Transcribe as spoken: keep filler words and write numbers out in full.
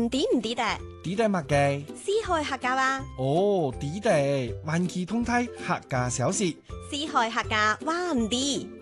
唔知唔知的， 知得乜嘅？ 死害客家話， 哦，知得，環期通體客家小事。 死害客家話唔知。